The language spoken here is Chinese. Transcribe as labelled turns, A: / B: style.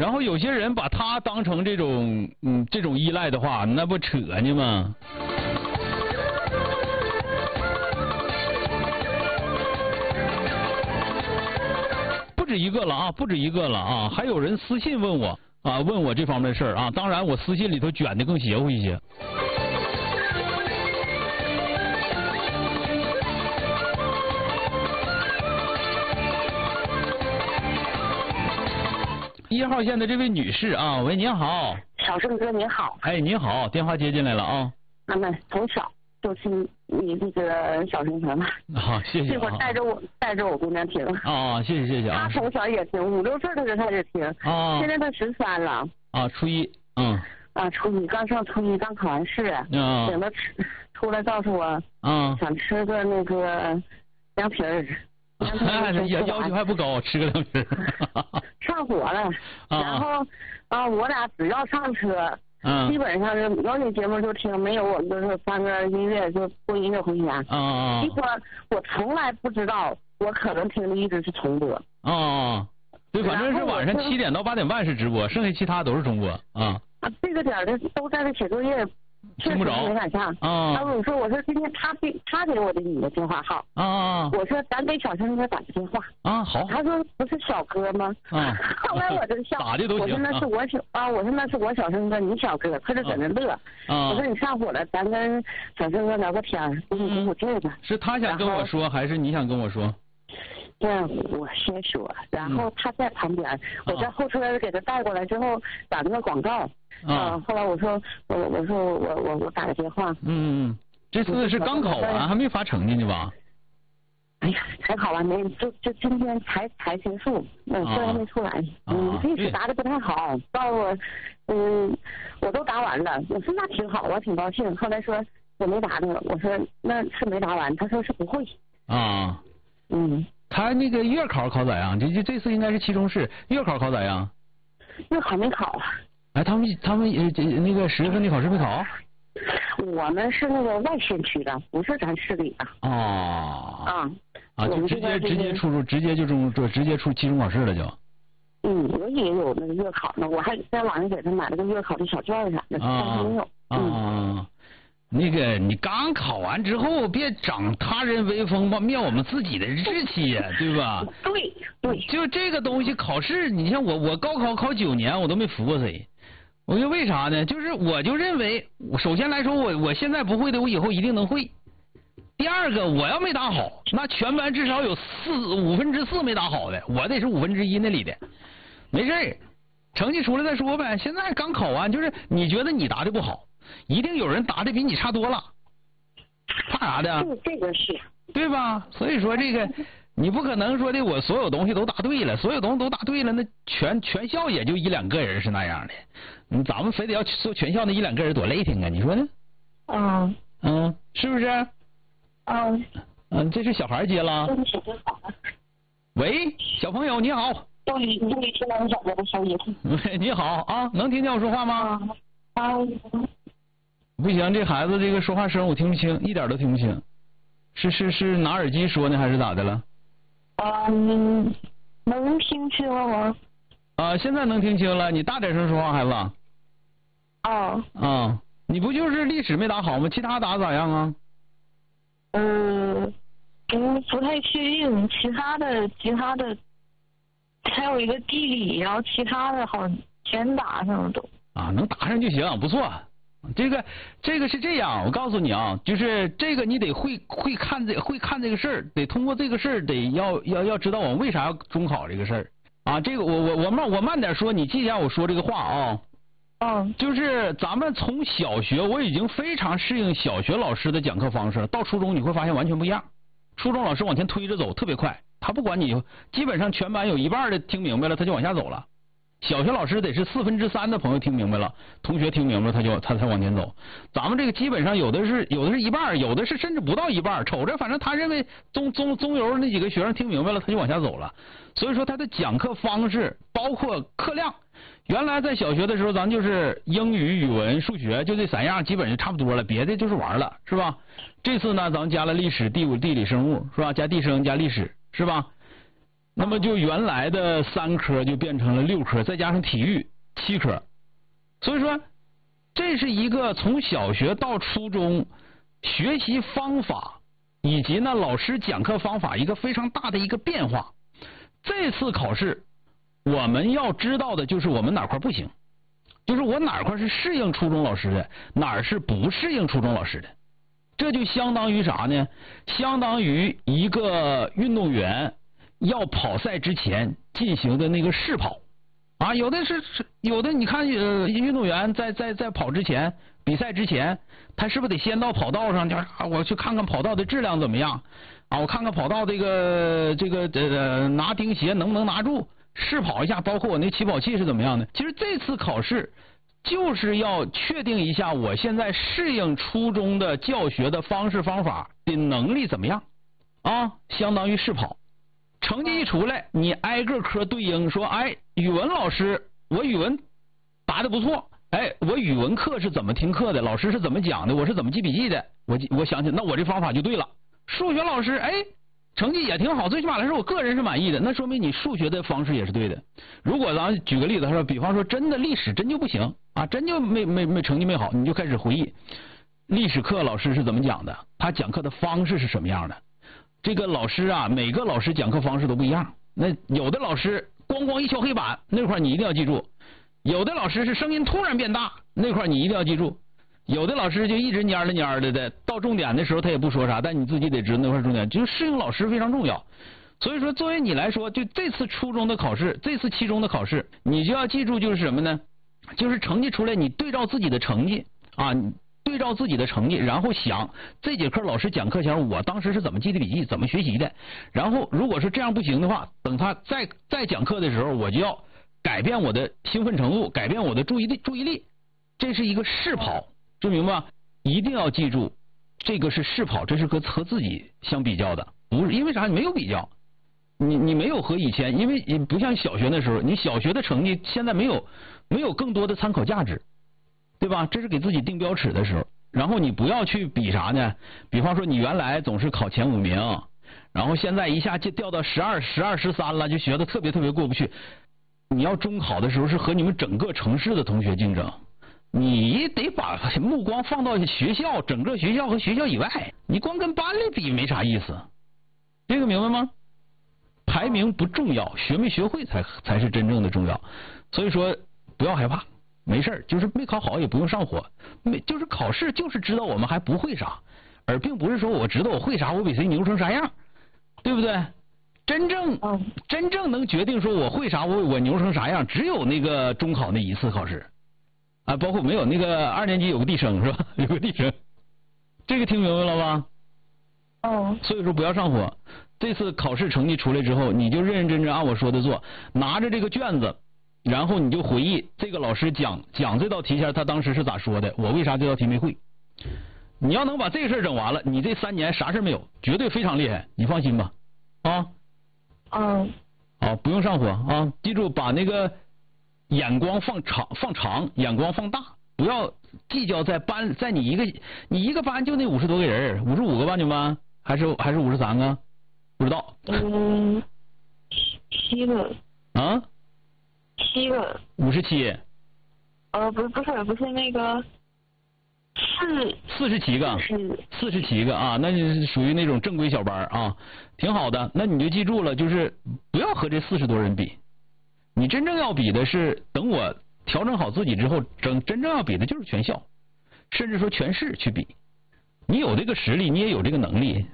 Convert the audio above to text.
A: 然后有些人把他当成这种依赖的话，那不扯呢吗？不止一个了啊，不止一个了啊，还有人私信问我啊，问我这方面的事儿啊。当然，我私信里头卷的更邪乎一些。1号线的这位女士啊，喂，您好。
B: 小盛哥您好。
A: 哎，您好，电话接进来了啊。
B: 俺们从小就听你这个小声传嘛。
A: 好，谢谢。
B: 这会儿带着我姑娘听。
A: 啊，谢谢啊。
B: 她从小也听，5、6岁她就开始听。
A: 啊。
B: 现在她13了。
A: 啊，初一。
B: 初一刚上初一，刚考完试。等她出来告诉我。想吃个那个凉皮儿。
A: 要求还不高，吃个凉皮儿。
B: 上火了，然后我俩只要上车，基本上是有你节目就听，没有我就是放个音乐就播音乐回家。一会儿我从来不知道，我可能听的一直是重播。
A: 对，反正是晚上7点到8点半是直播，剩下其他都是重播。
B: 这个点的都在这写作业。
A: 听不着，
B: 没敢上。我说今天他给我的你的电话号。我说咱给小生哥打个电话。
A: 好。
B: 他说不是小哥吗？后来我就笑。
A: 打的都行。
B: 我说那是我小生哥，你小哥，他就在那乐。我说你上火了，咱跟小生哥聊个天，给我这个。
A: 是他想跟我说，还是你想跟我说？
B: 我先说，然后他在旁边，我在后车给他带过来之后打那个广告。后来我说我打个电话。
A: 这次是刚考完，还没发成绩呢吧？
B: 哎呀，才考完没？就今天才结束，分还没出来。这次答的不太好，到我我都答完了，我说那挺好，我挺高兴。后来说我没答呢，我说那是没答完，他说是不会。
A: 他那个月考考咋样？这次应该是期中试，月考考咋样？
B: 月考没考。
A: 哎，他们那个10月份的考试没考？
B: 我们是那个外县区的，不是咱市里的。
A: 就直接出期中考试了就。
B: 我也有那个月考呢，我还在网上给他买了个月考的小卷啥的，但是没有。
A: 那个你刚考完之后，别长他人威风吧，灭我们自己的志气呀，对吧？
B: 对。
A: 就这个东西，考试，你像我高考考9年，我都没服过谁。我就为啥呢？就是我就认为，首先来说，我现在不会的，我以后一定能会。第二个，我要没答好，那全班至少有4/5没答好的，我得是1/5那里的。没事，成绩出来再说呗。现在刚考完，就是你觉得你答的不好。一定有人答的比你差多了，怕啥的？
B: 这个是，
A: 对吧？所以说这个你不可能说的我所有东西都答对了，所有东西都答对了，那全校也就1、2个人是那样的，咱们非得要做全校那1、2个人多累挺啊？你说呢？是不是？这是小孩接了。喂，小朋友你好。
B: 终于听到你小哥的声音。
A: 你好啊，能听见我说话吗？不行，这孩子这个说话声我听不清，一点都听不清。是拿耳机说呢，还是咋的了？
B: 能听清了吗？
A: 现在能听清了。你大点声说话，孩子。你不就是历史没答好吗？其他答咋样啊？
B: 不太确定，其他的还有一个地理，然后其他的好像全答上了都。
A: 能答上就行，不错。这个是这样，我告诉你啊，就是这个你得会看这个事儿，得通过这个事儿得要知道我们为啥要中考这个事儿这个我慢点说，你记一下我说这个话啊。就是咱们从小学我已经非常适应小学老师的讲课方式，到初中你会发现完全不一样。初中老师往前推着走特别快，他不管你，基本上全班有1半的听明白了，他就往下走了。小学老师得是3/4的朋友听明白了，同学听明白了，他才往前走。咱们这个基本上有的是1半，有的是甚至不到1半，瞅着反正他认为中游那几个学生听明白了，他就往下走了。所以说他的讲课方式包括课量，原来在小学的时候咱就是英语、语文、数学就这3样，基本就差不多了，别的就是玩了，是吧？这次呢咱们加了历史、地理、生物，是吧？加地生加历史，是吧？ 那么就原来的3科就变成了6科，再加上体育7科。所以说，这是一个从小学到初中学习方法以及呢老师讲课方法一个非常大的一个变化。这次考试我们要知道的就是我们哪块不行，就是我哪块是适应初中老师的，哪儿是不适应初中老师的。这就相当于啥呢？相当于一个运动员要跑赛之前进行的那个试跑啊，有的你看运动员在跑之前，比赛之前，他是不是得先到跑道上去我去看看跑道的质量怎么样啊？我看看跑道这个拿钉鞋能不能拿住，试跑一下，包括我那起跑器是怎么样的。其实这次考试就是要确定一下我现在适应初中的教学的方式方法的能力怎么样啊，相当于试跑。成绩一出来，你挨个科对应说，哎，语文老师我语文答得不错，哎，我语文课是怎么听课的，老师是怎么讲的，我是怎么记笔记的，我想起那我这方法就对了。数学老师哎成绩也挺好，最起码来说我个人是满意的，那说明你数学的方式也是对的。如果咱举个例子，他说比方说真的历史真就不行啊，真就没成绩没好，你就开始回忆历史课老师是怎么讲的，他讲课的方式是什么样的。这个老师啊，每个老师讲课方式都不一样。那有的老师咣一敲黑板，那块你一定要记住；有的老师是声音突然变大，那块你一定要记住；有的老师就一直蔫了蔫的，到重点的时候他也不说啥，但你自己得知道那块重点。就是适应老师非常重要。所以说，作为你来说，就这次初中的考试，这次期中的考试，你就要记住就是什么呢？就是成绩出来，你对照自己的成绩啊。对照自己的成绩，然后想这节课老师讲课前我当时是怎么记的笔记，怎么学习的。然后如果是这样不行的话，等他再讲课的时候，我就要改变我的兴奋程度，改变我的注意力。这是一个试跑，就明白吗？一定要记住，这个是试跑，这是和自己相比较的，不是因为啥？你没有比较，你没有和以前，因为不像小学那时候，你小学的成绩现在没有更多的参考价值。对吧？这是给自己定标尺的时候，然后你不要去比啥呢？比方说你原来总是考前5名，然后现在一下就掉到12、13了，就学的特别过不去。你要中考的时候是和你们整个城市的同学竞争，你得把目光放到学校，整个学校和学校以外，你光跟班里比没啥意思。这个明白吗？排名不重要，学没学会才是真正的重要。所以说不要害怕。没事，就是没考好也不用上火，就是考试就是知道我们还不会啥，而并不是说我知道我会啥，我比谁牛成啥样，对不对？真正能决定说我会啥，我牛成啥样，只有那个中考那一次考试啊，包括没有那个2年级有个地生是吧？有个地生，这个听明白了吧？所以说不要上火。这次考试成绩出来之后，你就认认真真按我说的做，拿着这个卷子。然后你就回忆这个老师讲这道题前他当时是咋说的，我为啥这道题没会。你要能把这个事整完了，你这3年啥事没有，绝对非常厉害，你放心吧。好，不用上火啊，记住把那个眼光放长，眼光放大，不要计较在你一个班就那50多个人，55个吧你们还是53个，不知道。
B: 7个。
A: 啊
B: 7个。
A: 57。
B: 不是那个
A: 47个，47个啊，那你属于那种正规小班啊，挺好的。那你就记住了，就是不要和这40多人比，你真正要比的是等我调整好自己之后，真正要比的就是全校，甚至说全市去比。你有这个实力，你也有这个能力。